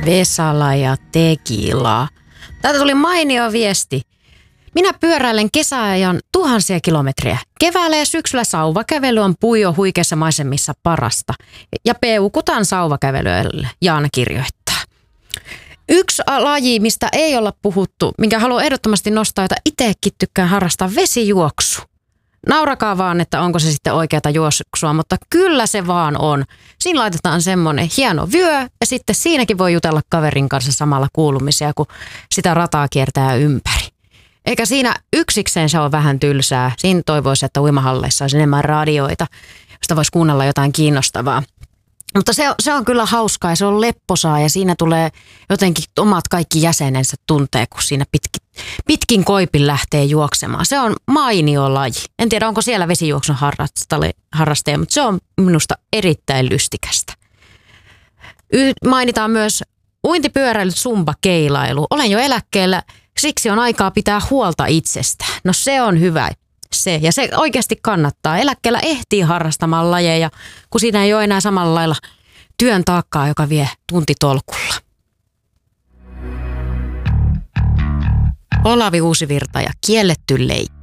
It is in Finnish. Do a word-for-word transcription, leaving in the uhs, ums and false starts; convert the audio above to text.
Vesala ja Tekila. Täältä tuli mainio viesti. Minä pyöräilen kesäajan tuhansia kilometriä. Keväällä ja syksyllä sauvakävely on Puijon huikeissa maisemissa parasta. Ja peukutan sauvakävelylle, Jaana kirjoittaa. Yksi laji, mistä ei olla puhuttu, minkä haluan ehdottomasti nostaa, jota itsekin tykkään harrastaa, vesijuoksu. Naurakaa vaan, että onko se sitten oikeata juoksua, mutta kyllä se vaan on. Siinä laitetaan semmoinen hieno vyö ja sitten siinäkin voi jutella kaverin kanssa samalla kuulumisia, kun sitä rataa kiertää ympäri. Eikä siinä yksikseen se on vähän tylsää. Siinä toivoisi, että uimahalleissa olisi enemmän radioita, josta voisi kuunnella jotain kiinnostavaa. Mutta se, se on kyllä hauskaa ja se on lepposaa ja siinä tulee jotenkin omat kaikki jäsenensä tuntee, kun siinä pitkin, pitkin koipin lähtee juoksemaan. Se on mainio laji. En tiedä, onko siellä vesijuoksun harrastaja, mutta se on minusta erittäin lystikästä. Y- mainitaan myös uintipyöräilyt, zumba, keilailu. Olen jo eläkkeellä, siksi on aikaa pitää huolta itsestään. No se on hyvä. Se, ja se oikeasti kannattaa. Eläkkeellä ehtii harrastamaan lajeja, kun siinä ei ole enää samalla lailla työn taakkaa, joka vie tuntitolkulla. Olavi Uusivirta ja Kielletty leikki.